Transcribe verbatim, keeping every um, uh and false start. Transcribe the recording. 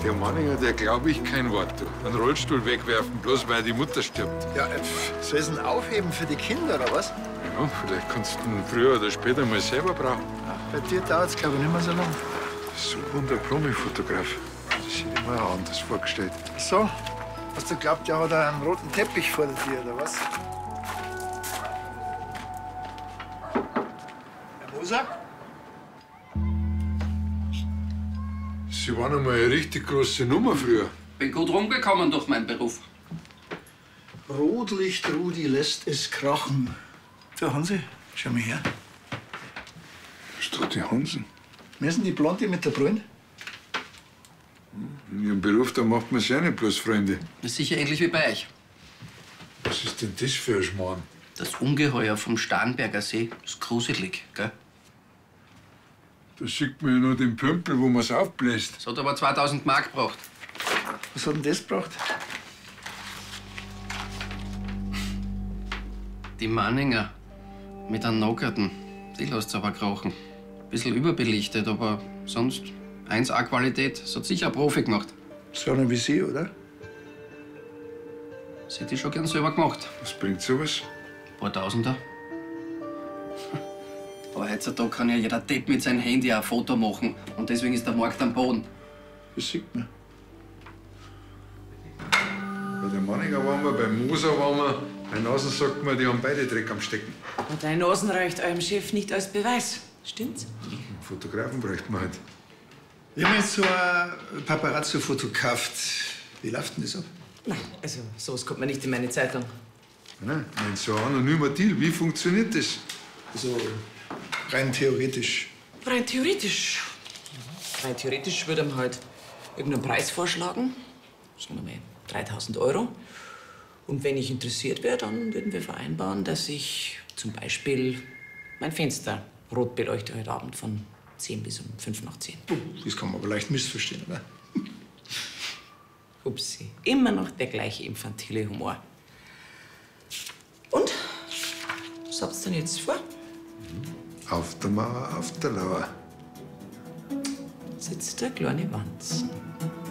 Der Manninger, der glaube ich kein Wort. Du. Einen Rollstuhl wegwerfen, bloß weil die Mutter stirbt. Ja, äh, soll es ihn aufheben für die Kinder, oder was? Ja, vielleicht kannst du ihn früher oder später mal selber brauchen. Bei dir dauert es, glaube ich, nicht mehr so lang. So ein Promi-Fotograf. Das hätte ich mir auch anders vorgestellt. So, hast du geglaubt, der hat einen roten Teppich vor der Tür, oder was? Herr Moser? Sie waren einmal eine richtig große Nummer früher. Bin gut rumgekommen durch meinen Beruf. Rotlicht Rudi lässt es krachen. So, Hansi, schau mal her. Was tut die Hansen? Wer ist denn die Blonde mit der Brille? In Ihrem Beruf, da macht man sich ja nicht bloß Freunde. Das ist sicher ähnlich wie bei euch. Was ist denn das für ein Schmarrn? Das Ungeheuer vom Starnberger See ist gruselig, gell? Da sieht man ja nur den Pömpel, wo man es aufbläst. Das hat aber zweitausend Mark gebracht. Was hat denn das gebracht? Die Manninger mit einem Nockerten, die lässt aber krochen. Bisschen überbelichtet, aber sonst eins A Qualität. Das hat sicher ein Profi gemacht. So einer wie Sie, oder? Das hätte ich schon gern selber gemacht. Was bringt sowas? Ein paar Tausender. Aber heutzutage kann ja jeder Depp mit seinem Handy ein Foto machen. Und deswegen ist der Markt am Boden. Das sieht man. Bei der Manninger waren wir, beim Moser waren wir. Bei Nasen sagt man, die haben beide Dreck am Stecken. Und dein Nasen reicht eurem Chef nicht als Beweis. Stimmt's? Einen Fotografen bräuchte man halt. Wir haben jetzt so ein Paparazzo-Foto gekauft. Wie läuft denn das ab? Nein, also sowas kommt mir nicht in meine Zeitung. Nein, nein, so ein anonymer Deal, wie funktioniert das? Also rein theoretisch. Rein theoretisch. Rein theoretisch würde man halt irgendeinen Preis vorschlagen. Sagen wir mal dreitausend Euro. Und wenn ich interessiert wäre, dann würden wir vereinbaren, dass ich zum Beispiel mein Fenster rot beleuchte heute Abend von zehn bis um fünf nach zehn. Das kann man aber leicht missverstehen, oder? Upsi, immer noch der gleiche infantile Humor. Und? Was habt ihr denn jetzt vor? Auf der Mauer, auf der Lauer. Sitzt der kleine Wanzen.